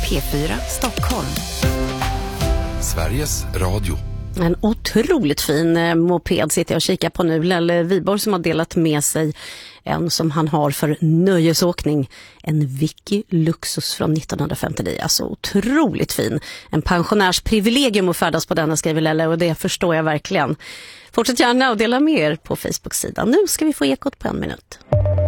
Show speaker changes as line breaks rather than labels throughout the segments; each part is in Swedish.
P4 Stockholm. Sveriges Radio.
En otroligt fin moped sitter jag och kikar på nu. Lelle Viborg som har delat med sig en som han har för nöjesåkning. En Vicky Luxus från 1959. Alltså otroligt fin. En pensionärsprivilegium att färdas på denna, skriver Lelle, och det förstår jag verkligen. Fortsätt gärna och dela med er på Facebook-sidan. Nu ska vi få ekot på 1 minut.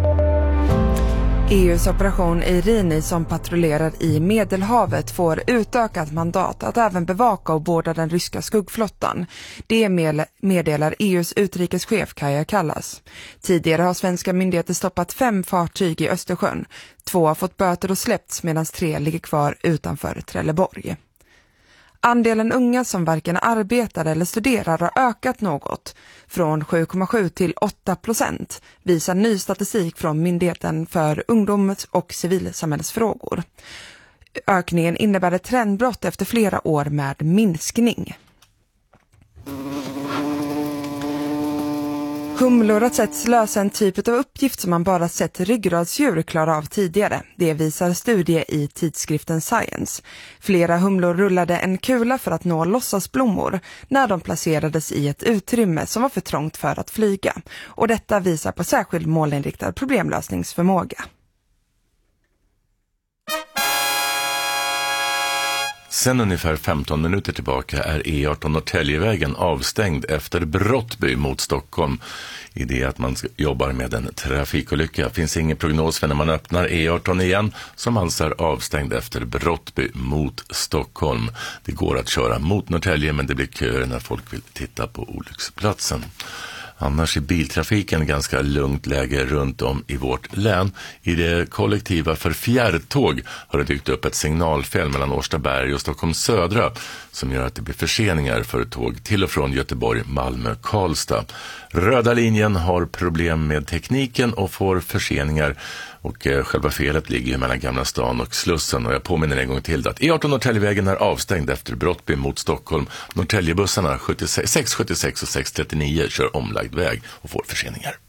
EUs operation Irini som patrullerar i Medelhavet får utökat mandat att även bevaka och båda den ryska skuggflottan. Det meddelar EUs utrikeschef Kaja Kallas. Tidigare har svenska myndigheter stoppat 5 fartyg i Östersjön. 2 har fått böter och släppts medan 3 ligger kvar utanför Trelleborg. Andelen unga som varken arbetar eller studerar har ökat något, från 7,7 till 8%, visar ny statistik från Myndigheten för ungdoms- och civilsamhällsfrågor. Ökningen innebär ett trendbrott efter flera år med minskning. Humlor har setts lösa en typ av uppgift som man bara sett ryggradsdjur klara av tidigare. Det visar studie i tidskriften Science. Flera humlor rullade en kula för att nå låtsasblommor när de placerades i ett utrymme som var för trångt för att flyga. Och detta visar på särskild målinriktad problemlösningsförmåga.
Sen ungefär 15 minuter tillbaka är E18 Norrtäljevägen avstängd efter Brottby mot Stockholm. I det att man jobbar med en trafikolycka. Det finns ingen prognos för när man öppnar E18 igen, som alltså är avstängd efter Brottby mot Stockholm. Det går att köra mot Norrtälje, men det blir köer när folk vill titta på olycksplatsen. Annars är biltrafiken ganska lugnt läge runt om i vårt län. I det kollektiva för fjärrtåg har det dykt upp ett signalfel mellan Årstaberg och Stockholm södra som gör att det blir förseningar för tåg till och från Göteborg, Malmö, Karlstad. Röda linjen har problem med tekniken och får förseningar. Och själva felet ligger mellan Gamla stan och Slussen. Och jag påminner en gång till att E18 Norrtäljevägen är avstängd efter Brottby mot Stockholm. Norrtäljebussarna 676 och 639 kör omlagd väg och får förseningar.